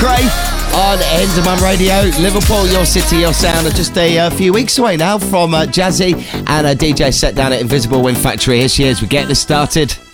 McRae on Hinderman Radio. Liverpool, your city, your sound, are just a few weeks away now from Jazzy and a DJ set down at Invisible Wind Factory. Here she is. We get this started.